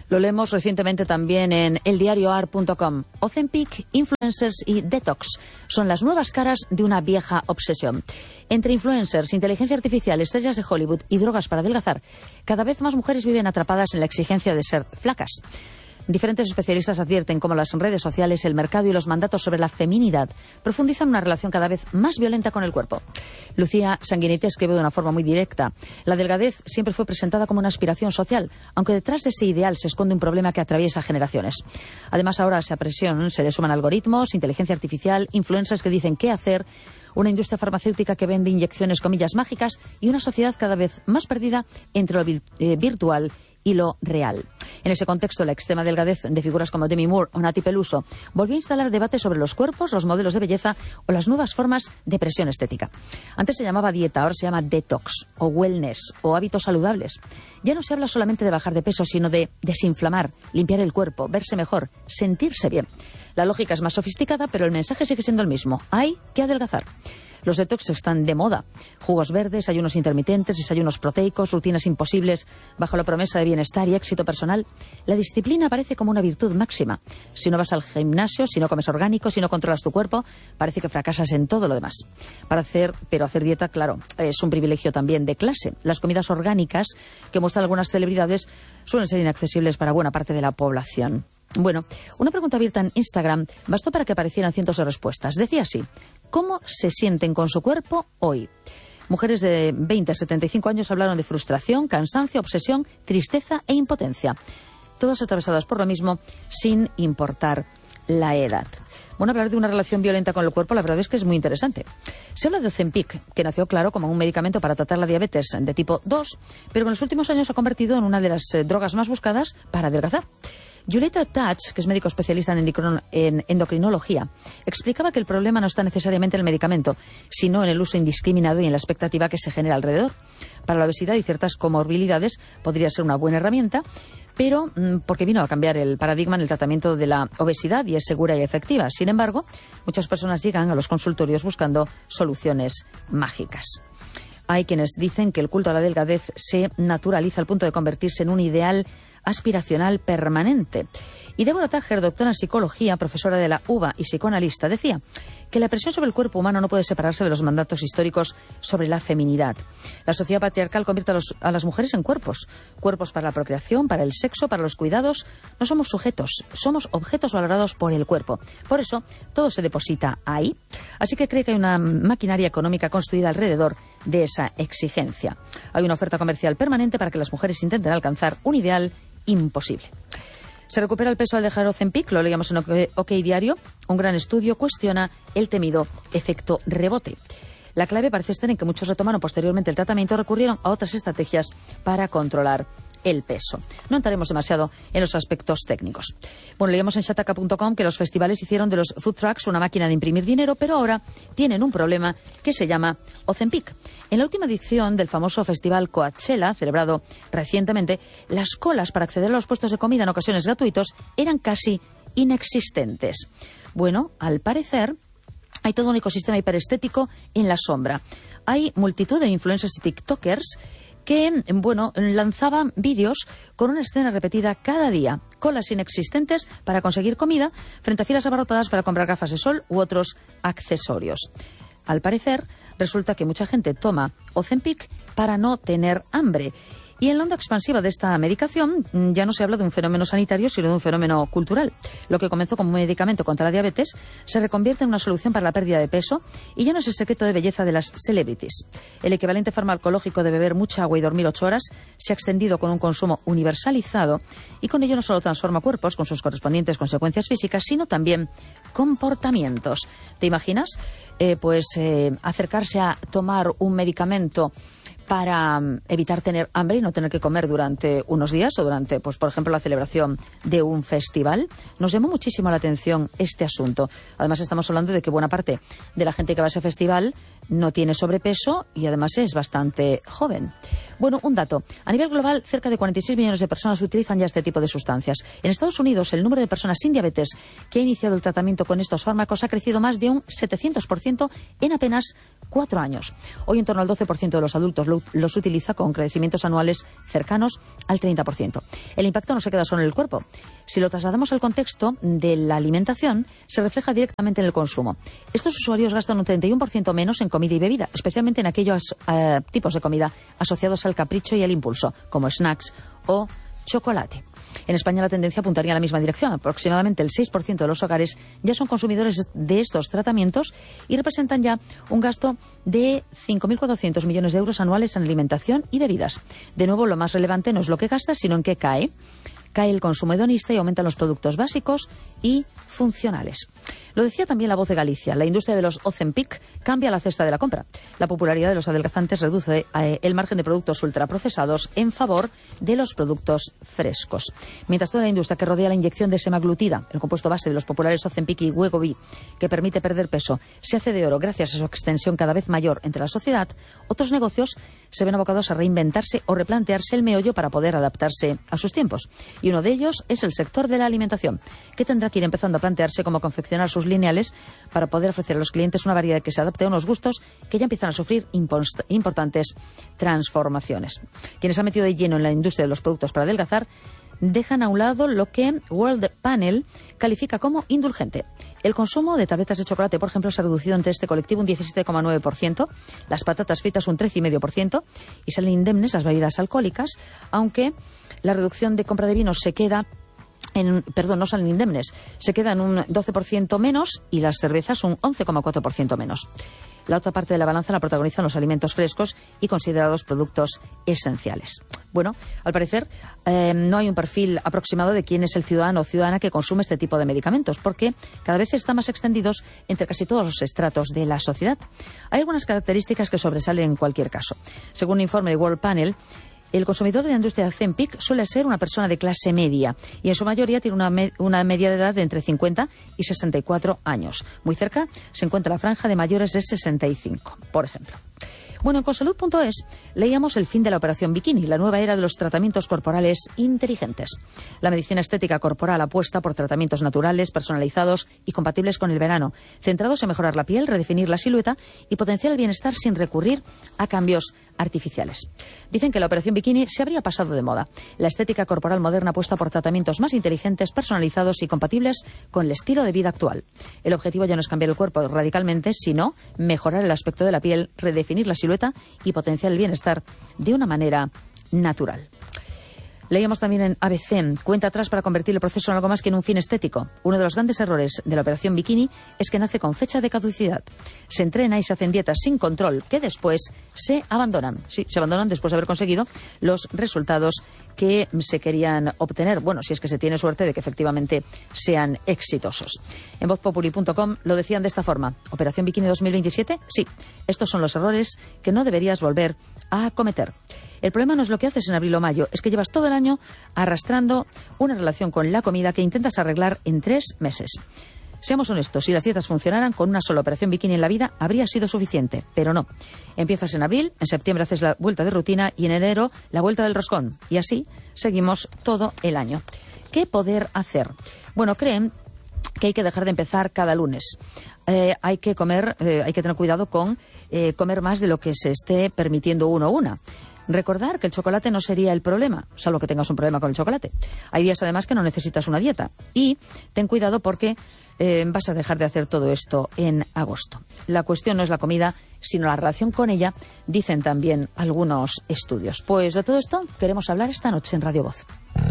Lo leemos recientemente también en eldiarioar.com. Ozempic, influencers y detox son las nuevas caras de una vieja obsesión. Entre influencers, inteligencia artificial, estrellas de Hollywood y drogas para adelgazar, cada vez más mujeres viven atrapadas en la exigencia de ser flacas. Diferentes especialistas advierten cómo las redes sociales, el mercado y los mandatos sobre la feminidad profundizan una relación cada vez más violenta con el cuerpo. Lucía Sanguinetti escribe de una forma muy directa: la delgadez siempre fue presentada como una aspiración social, aunque detrás de ese ideal se esconde un problema que atraviesa generaciones. Además, ahora a esa presión se le suman algoritmos, inteligencia artificial, influencers que dicen qué hacer, una industria farmacéutica que vende inyecciones comillas mágicas y una sociedad cada vez más perdida entre lo virtual y lo real. En ese contexto, la extrema delgadez de figuras como Demi Moore o Nati Peluso volvió a instalar debates sobre los cuerpos, los modelos de belleza o las nuevas formas de presión estética. Antes se llamaba dieta, ahora se llama detox o wellness o hábitos saludables. Ya no se habla solamente de bajar de peso, sino de desinflamar, limpiar el cuerpo, verse mejor, sentirse bien. La lógica es más sofisticada, pero el mensaje sigue siendo el mismo: hay que adelgazar. Los detox están de moda. Jugos verdes, ayunos intermitentes, desayunos proteicos, rutinas imposibles bajo la promesa de bienestar y éxito personal. La disciplina aparece como una virtud máxima. Si no vas al gimnasio, si no comes orgánico, si no controlas tu cuerpo, parece que fracasas en todo lo demás. Pero hacer dieta, claro, es un privilegio también de clase. Las comidas orgánicas que muestran algunas celebridades suelen ser inaccesibles para buena parte de la población. Bueno, una pregunta abierta en Instagram bastó para que aparecieran cientos de respuestas. Decía así: ¿cómo se sienten con su cuerpo hoy? Mujeres de 20 a 75 años hablaron de frustración, cansancio, obsesión, tristeza e impotencia. Todas atravesadas por lo mismo, sin importar la edad. Bueno, hablar de una relación violenta con el cuerpo, la verdad es que es muy interesante. Se habla de Ozempic, que nació, claro, como un medicamento para tratar la diabetes de tipo 2, pero en los últimos años se ha convertido en una de las drogas más buscadas para adelgazar. Julieta Touch, que es médico especialista en endocrinología, explicaba que el problema no está necesariamente en el medicamento, sino en el uso indiscriminado y en la expectativa que se genera alrededor. Para la obesidad y ciertas comorbilidades podría ser una buena herramienta, pero porque vino a cambiar el paradigma en el tratamiento de la obesidad y es segura y efectiva. Sin embargo, muchas personas llegan a los consultorios buscando soluciones mágicas. Hay quienes dicen que el culto a la delgadez se naturaliza al punto de convertirse en un ideal aspiracional permanente. Y Deborah Tager, doctora en psicología, profesora de la UBA y psicoanalista, decía que la presión sobre el cuerpo humano no puede separarse de los mandatos históricos sobre la feminidad. La sociedad patriarcal convierte a las mujeres en cuerpos para la procreación, para el sexo, para los cuidados. No somos sujetos, somos objetos valorados por el cuerpo. Por eso, todo se deposita ahí. Así que cree que hay una maquinaria económica construida alrededor de esa exigencia. Hay una oferta comercial permanente para que las mujeres intenten alcanzar un ideal imposible. ¿Se recupera el peso al dejar Ozempic? Lo leíamos en OK Diario. Un gran estudio cuestiona el temido efecto rebote. La clave parece estar en que muchos retomaron posteriormente el tratamiento y recurrieron a otras estrategias para controlar el peso. No entraremos demasiado en los aspectos técnicos. Bueno, leíamos en shataka.com que los festivales hicieron de los food trucks una máquina de imprimir dinero, pero ahora tienen un problema que se llama Ozempic. En la última edición del famoso festival Coachella, celebrado recientemente, las colas para acceder a los puestos de comida en ocasiones gratuitos eran casi inexistentes. Bueno, al parecer hay todo un ecosistema hiperestético en la sombra. Hay multitud de influencers y tiktokers que, bueno, lanzaban vídeos con una escena repetida cada día, colas inexistentes para conseguir comida frente a filas abarrotadas para comprar gafas de sol u otros accesorios. Al parecer, resulta que mucha gente toma Ozempic para no tener hambre. Y en la onda expansiva de esta medicación ya no se habla de un fenómeno sanitario, sino de un fenómeno cultural. Lo que comenzó como un medicamento contra la diabetes se reconvierte en una solución para la pérdida de peso y ya no es el secreto de belleza de las celebrities. El equivalente farmacológico de beber mucha agua y dormir 8 horas se ha extendido con un consumo universalizado y con ello no solo transforma cuerpos con sus correspondientes consecuencias físicas, sino también comportamientos. ¿Te imaginas? Acercarse a tomar un medicamento para evitar tener hambre y no tener que comer durante unos días o durante, pues por ejemplo, la celebración de un festival. Nos llamó muchísimo la atención este asunto. Además, estamos hablando de que buena parte de la gente que va a ese festival no tiene sobrepeso y además es bastante joven. Bueno, un dato. A nivel global, cerca de 46 millones de personas utilizan ya este tipo de sustancias. En Estados Unidos, el número de personas sin diabetes que ha iniciado el tratamiento con estos fármacos ha crecido más de un 700% en apenas 4 años. Hoy, en torno al 12% de los adultos lo los utiliza con crecimientos anuales cercanos al 30%. El impacto no se queda solo en el cuerpo. Si lo trasladamos al contexto de la alimentación, se refleja directamente en el consumo. Estos usuarios gastan un 31% menos en comida y bebida, especialmente en aquellos tipos de comida asociados al capricho y al impulso, como snacks o chocolate. En España la tendencia apuntaría en la misma dirección. Aproximadamente el 6% de los hogares ya son consumidores de estos tratamientos y representan ya un gasto de 5.400 millones de euros anuales en alimentación y bebidas. De nuevo, lo más relevante no es lo que gasta, sino en qué cae. Cae el consumo hedonista y aumentan los productos básicos y funcionales. Lo decía también La Voz de Galicia. La industria de los Ozempic cambia la cesta de la compra. La popularidad de los adelgazantes reduce el margen de productos ultraprocesados en favor de los productos frescos. Mientras toda la industria que rodea la inyección de semaglutida, el compuesto base de los populares Ozempic y Wegovy, que permite perder peso, se hace de oro gracias a su extensión cada vez mayor entre la sociedad, otros negocios se ven abocados a reinventarse o replantearse el meollo para poder adaptarse a sus tiempos. Y uno de ellos es el sector de la alimentación, que tendrá que ir empezando a plantearse cómo confeccionar sus lineales para poder ofrecer a los clientes una variedad que se adapte a unos gustos que ya empiezan a sufrir importantes transformaciones. Quienes han metido de lleno en la industria de los productos para adelgazar dejan a un lado lo que World Panel califica como indulgente. El consumo de tabletas de chocolate, por ejemplo, se ha reducido entre este colectivo un 17,9%, las patatas fritas un 13,5% y salen indemnes las bebidas alcohólicas, aunque la reducción de compra de vinos se queda no salen indemnes, se quedan un 12% menos y las cervezas un 11,4% menos. La otra parte de la balanza la protagonizan los alimentos frescos y considerados productos esenciales. Bueno, al parecer no hay un perfil aproximado de quién es el ciudadano o ciudadana que consume este tipo de medicamentos, porque cada vez están más extendidos entre casi todos los estratos de la sociedad. Hay algunas características que sobresalen en cualquier caso. Según un informe de World Panel, el consumidor de la industria de Ozempic suele ser una persona de clase media y en su mayoría tiene una media de edad de entre 50 y 64 años. Muy cerca se encuentra la franja de mayores de 65, por ejemplo. Bueno, en Consalud.es leíamos el fin de la operación bikini, la nueva era de los tratamientos corporales inteligentes. La medicina estética corporal apuesta por tratamientos naturales, personalizados y compatibles con el verano, centrados en mejorar la piel, redefinir la silueta y potenciar el bienestar sin recurrir a cambios artificiales. Dicen que la operación bikini se habría pasado de moda. La estética corporal moderna apuesta por tratamientos más inteligentes, personalizados y compatibles con el estilo de vida actual. El objetivo ya no es cambiar el cuerpo radicalmente, sino mejorar el aspecto de la piel, redefinir la silueta y potenciar el bienestar de una manera natural. Leíamos también en ABC, cuenta atrás para convertir el proceso en algo más que en un fin estético. Uno de los grandes errores de la operación bikini es que nace con fecha de caducidad. Se entrena y se hacen dietas sin control que después se abandonan. Sí, se abandonan después de haber conseguido los resultados que se querían obtener. Bueno, si es que se tiene suerte de que efectivamente sean exitosos. En vozpopuli.com lo decían de esta forma. ¿Operación Bikini 2027? Sí, estos son los errores que no deberías volver a cometer. El problema no es lo que haces en abril o mayo, es que llevas todo el año arrastrando una relación con la comida que intentas arreglar en 3 meses. Seamos honestos, si las dietas funcionaran, con una sola operación bikini en la vida habría sido suficiente, pero no. Empiezas en abril, en septiembre haces la vuelta de rutina y en enero la vuelta del roscón. Y así seguimos todo el año. ¿Qué poder hacer? Bueno, creen que hay que dejar de empezar cada lunes. Hay que tener cuidado con comer más de lo que se esté permitiendo uno o una. Recordar que el chocolate no sería el problema, salvo que tengas un problema con el chocolate. Hay días además que no necesitas una dieta. Y ten cuidado porque vas a dejar de hacer todo esto en agosto. La cuestión no es la comida, sino la relación con ella, dicen también algunos estudios. Pues de todo esto queremos hablar esta noche en Radio Voz.